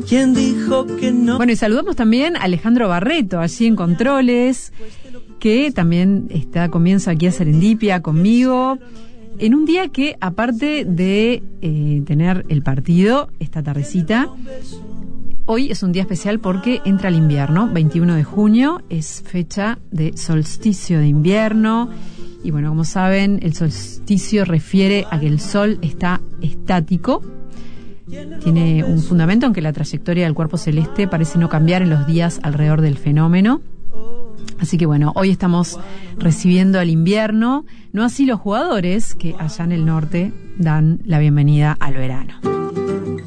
¿Quién dijo que no? Bueno, y saludamos también a Alejandro Barreto, allí en Controles, que también comienza aquí a Serendipia conmigo, en un día que, aparte de tener el partido esta tardecita, hoy es un día especial porque entra el invierno. 21 de junio es fecha de solsticio de invierno. Y bueno, como saben, el solsticio refiere a que el sol está estático. Tiene un fundamento en que la trayectoria del cuerpo celeste parece no cambiar en los días alrededor del fenómeno. Así que bueno, hoy estamos recibiendo el invierno, no así los jugadores que allá en el norte dan la bienvenida al verano.